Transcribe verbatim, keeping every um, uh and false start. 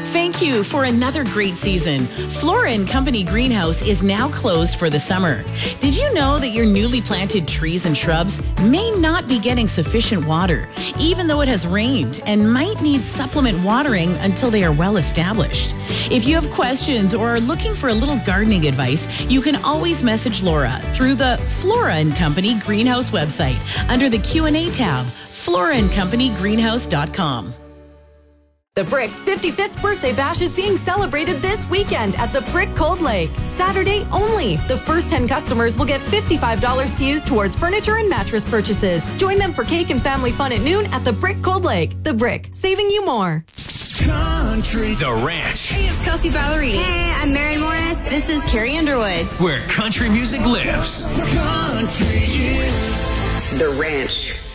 Thank you for another great season. Flora and Company Greenhouse is now closed for the summer. Did you know that your newly planted trees and shrubs may not be getting sufficient water, even though it has rained, and might need supplement watering until they are well established? If you have questions or are looking for a little gardening advice, you can always message Laura through the Flora and Company Greenhouse website under the Q and A tab, flora and company greenhouse dot com. The Brick's fifty-fifth birthday bash is being celebrated this weekend at the Brick Cold Lake. Saturday only. The first ten customers will get fifty-five dollars to use towards furniture and mattress purchases. Join them for cake and family fun at noon at the Brick Cold Lake. The Brick, saving you more. Country. The Ranch. Hey, it's Kelsey Ballerini. Hey, I'm Mary Morris. This is Carrie Underwood. Where country music lives. Country is The Ranch.